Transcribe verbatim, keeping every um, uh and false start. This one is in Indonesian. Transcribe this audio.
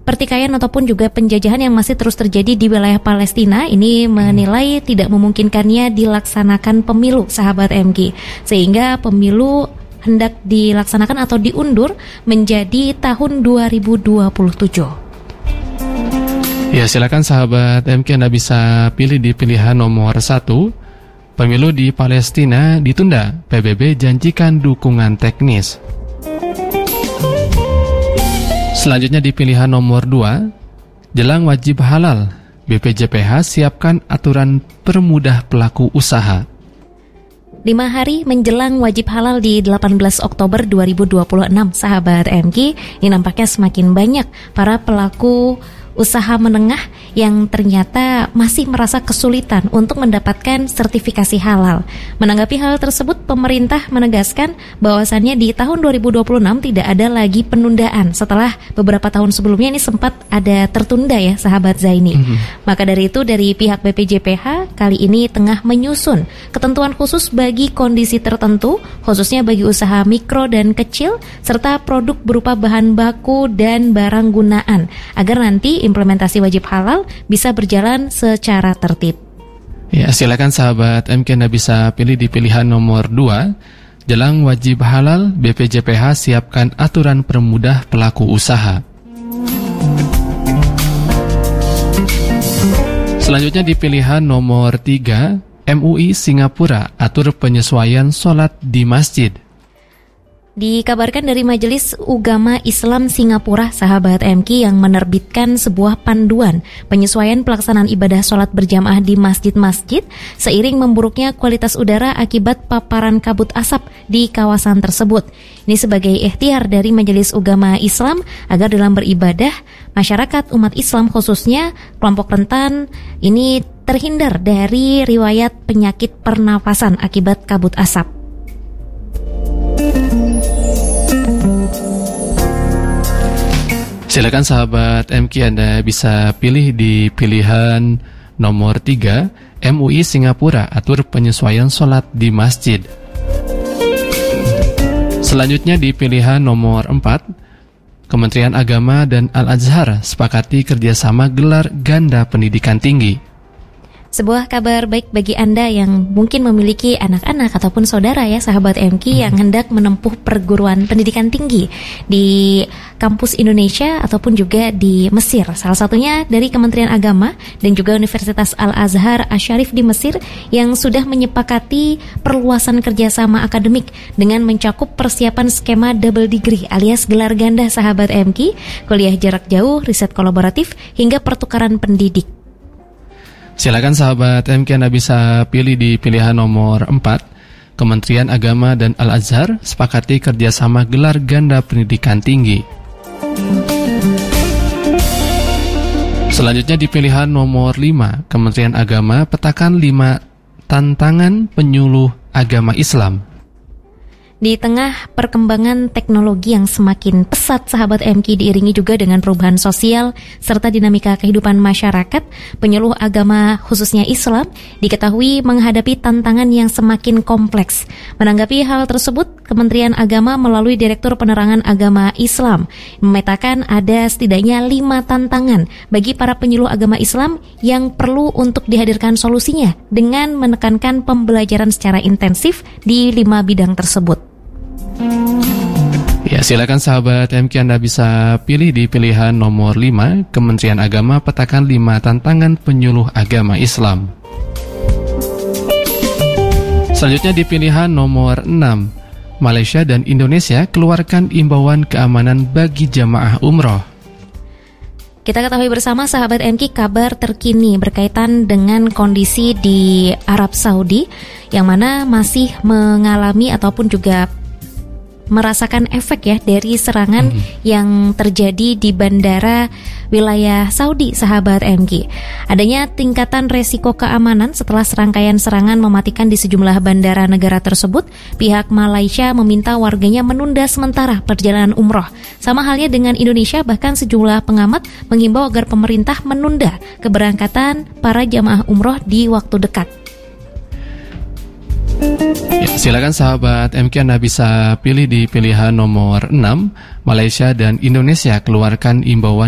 pertikaian ataupun juga penjajahan yang masih terus terjadi di wilayah Palestina ini menilai tidak memungkinkannya dilaksanakan pemilu, sahabat M K, sehingga pemilu hendak dilaksanakan atau diundur menjadi tahun dua ribu dua puluh tujuh. Ya, silakan sahabat M K, Anda bisa pilih di pilihan nomor satu. Pemilu di Palestina ditunda, P B B janjikan dukungan teknis. Selanjutnya di pilihan nomor dua, jelang wajib halal, B P J P H siapkan aturan permudah pelaku usaha. Lima hari menjelang wajib halal di delapan belas Oktober dua ribu dua puluh enam, sahabat M K, ini nampaknya semakin banyak para pelaku usaha menengah yang ternyata masih merasa kesulitan untuk mendapatkan sertifikasi halal. Menanggapi hal tersebut, pemerintah menegaskan bahwasannya di tahun dua ribu dua puluh enam tidak ada lagi penundaan setelah beberapa tahun sebelumnya ini sempat ada tertunda ya, sahabat Zaini. Mm-hmm. Maka dari itu dari pihak B P J P H kali ini tengah menyusun ketentuan khusus bagi kondisi tertentu, khususnya bagi usaha mikro dan kecil serta produk berupa bahan baku dan barang gunaan, agar nanti implementasi wajib halal bisa berjalan secara tertib. Ya, silakan sahabat M K, Anda bisa pilih di pilihan nomor dua. Jelang wajib halal, B P J P H siapkan aturan permudah pelaku usaha. Selanjutnya di pilihan nomor tiga, M U I Singapura atur penyesuaian sholat di masjid. Dikabarkan dari Majelis Ugama Islam Singapura, sahabat M K, yang menerbitkan sebuah panduan penyesuaian pelaksanaan ibadah sholat berjamaah di masjid-masjid seiring memburuknya kualitas udara akibat paparan kabut asap di kawasan tersebut. Ini sebagai ikhtiar dari Majelis Ugama Islam agar dalam beribadah, masyarakat umat Islam khususnya kelompok rentan ini terhindar dari riwayat penyakit pernafasan akibat kabut asap. Silakan sahabat M K, Anda bisa pilih di pilihan nomor tiga, M U I Singapura atur penyesuaian sholat di masjid. Selanjutnya di pilihan nomor empat, Kementerian Agama dan Al-Azhar sepakati kerjasama gelar ganda pendidikan tinggi. Sebuah kabar baik bagi Anda yang mungkin memiliki anak-anak ataupun saudara ya, sahabat M K, yang hendak menempuh perguruan pendidikan tinggi di kampus Indonesia ataupun juga di Mesir. Salah satunya dari Kementerian Agama dan juga Universitas Al-Azhar Asy-Syarif di Mesir yang sudah menyepakati perluasan kerjasama akademik dengan mencakup persiapan skema double degree alias gelar ganda, sahabat M K, kuliah jarak jauh, riset kolaboratif, hingga pertukaran pendidik. Silakan sahabat M K, Anda bisa pilih di pilihan nomor empat. Kementerian Agama dan Al-Azhar sepakati kerjasama gelar ganda pendidikan tinggi. Selanjutnya di pilihan nomor lima, Kementerian Agama petakan lima tantangan penyuluh agama Islam. Di tengah perkembangan teknologi yang semakin pesat, sahabat M K, diiringi juga dengan perubahan sosial serta dinamika kehidupan masyarakat, penyuluh agama khususnya Islam diketahui menghadapi tantangan yang semakin kompleks. Menanggapi hal tersebut, Kementerian Agama melalui Direktur Penerangan Agama Islam memetakan ada setidaknya lima tantangan bagi para penyuluh agama Islam yang perlu untuk dihadirkan solusinya dengan menekankan pembelajaran secara intensif di lima bidang tersebut. Ya, silakan sahabat M K, Anda bisa pilih di pilihan nomor lima, Kementerian Agama petakan lima tantangan penyuluh agama Islam. Selanjutnya di pilihan nomor enam, Malaysia dan Indonesia keluarkan imbauan keamanan bagi jamaah umroh. Kita ketahui bersama, sahabat M K, kabar terkini berkaitan dengan kondisi di Arab Saudi yang mana masih mengalami ataupun juga merasakan efek ya dari serangan mm-hmm. yang terjadi di bandara wilayah Saudi, sahabat M K. Adanya tingkatan resiko keamanan setelah serangkaian serangan mematikan di sejumlah bandara negara tersebut. Pihak Malaysia meminta warganya menunda sementara perjalanan umroh. Sama halnya dengan Indonesia, bahkan sejumlah pengamat mengimbau agar pemerintah menunda keberangkatan para jamaah umroh di waktu dekat. Ya, silakan sahabat M K, Anda bisa pilih di pilihan nomor enam, Malaysia dan Indonesia keluarkan imbauan